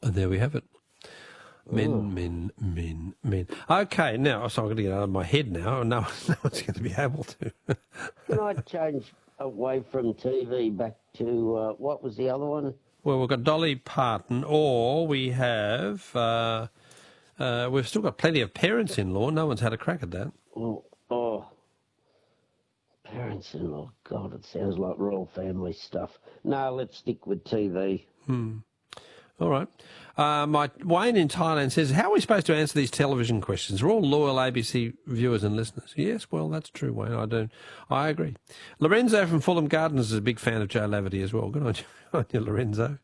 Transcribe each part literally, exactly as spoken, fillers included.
And there we have it. Men, Oh. men, men, men. Okay, now, so I'm going to get out of my head now, and no, no one's going to be able to. Can I change away from T V back to, uh, what was the other one? Well, we've got Dolly Parton, or we have, uh, uh, we've still got plenty of parents-in-law. No one's had a crack at that. Oh, oh. Parents-in-law. God, it sounds like royal family stuff. No, let's stick with T V. Hmm. All right. Uh, my Wayne in Thailand says, how are we supposed to answer these television questions? We're all loyal A B C viewers and listeners. Yes, well, that's true, Wayne. I do. I agree. Lorenzo from Fulham Gardens is a big fan of Joe Laverty as well. Good on you, on you Lorenzo.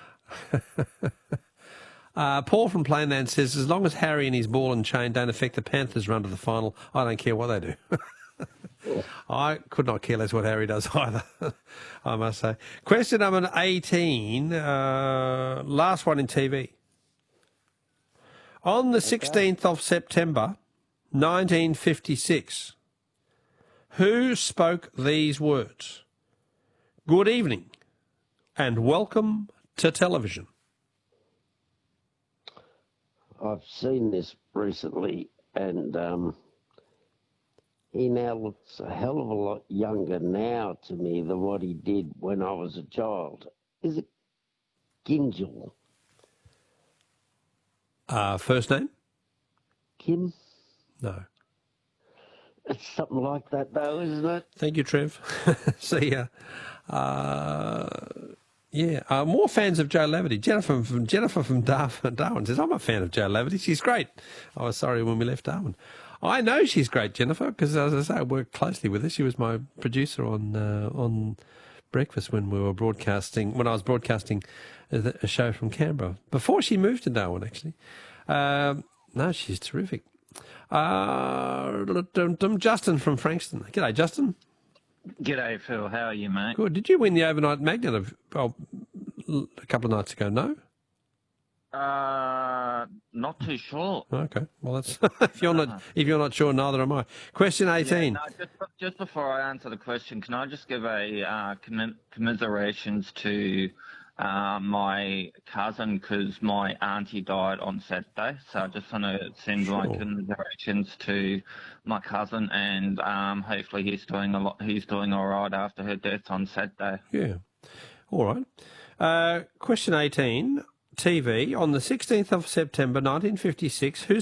uh, Paul from Plainland says, as long as Harry and his ball and chain don't affect the Panthers' run to the final, I don't care what they do. I could not care less what Harry does either, I must say. Question number eighteen, uh, last one in T V. On the sixteenth of September, nineteen fifty-six, who spoke these words? Good evening and welcome to television. I've seen this recently, and um, he now looks a hell of a lot younger now to me than what he did when I was a child. Is it Gingell? Uh, first name? Kim? No. It's something like that, though, isn't it? Thank you, Trev. See ya. Uh, yeah, uh, more fans of Joe Laverty. Jennifer from Jennifer from Dar- Darwin says, I'm a fan of Joe Laverty. She's great. I was sorry when we left Darwin. I know she's great, Jennifer, because, as I say, I worked closely with her. She was my producer on uh, on Breakfast when we were broadcasting, when I was broadcasting a, a show from Canberra, before she moved to Darwin, actually. Um, no, she's terrific. Uh, Justin from Frankston. G'day, Justin. G'day, Phil. How are you, mate? Good. Did you win the overnight magnet of, oh, a couple of nights ago? No? Uh, not too sure. Okay. Well, that's if you're not if you're not sure, neither am I. Question eighteen. Yeah, no, just, just before I answer the question, can I just give a uh, commi- commiserations to uh, my cousin, because my auntie died on Saturday, so I just want to send Sure. my commiserations to my cousin, and um, hopefully he's doing a lot. He's doing all right after her death on Saturday. Yeah. All right. Uh, question eighteen. T V, on the sixteenth of September nineteen fifty-six, who